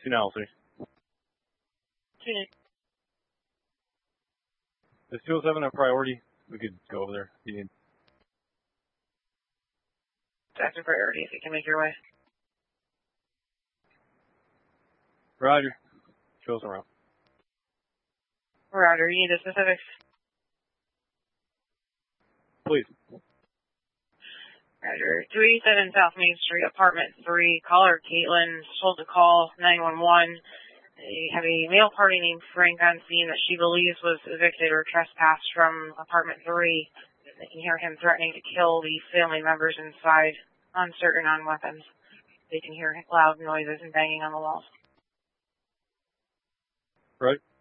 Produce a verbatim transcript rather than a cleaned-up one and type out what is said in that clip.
Two now, three. Two Nick. Is two oh seven a priority? We could go over there. You need. It's active priority if you can make your way. Roger. Show us around. Roger, you need the specifics? Please. Roger. two eighty-seven South Main Street, apartment three. Caller Caitlin told to call nine one one. They have a male party named Frank on scene that she believes was evicted or trespassed from apartment three. They can hear him threatening to kill the family members inside, uncertain on weapons. They can hear loud noises and banging on the walls. Right.